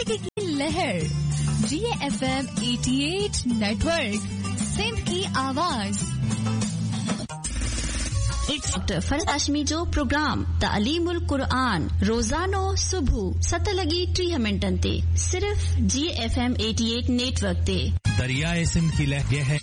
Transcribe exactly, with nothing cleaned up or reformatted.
जिंदगी की लहर जी एफ एम अठासी नेटवर्क, सिंध की आवाज। फरज़ हाशमी जो प्रोग्राम तालीमुल कुरान रोजानो सुबह सत लगी टीह मिनटन ते सिर्फ जी एफ एम अठासी नेटवर्क ते। दरियाए सिंध की लहर है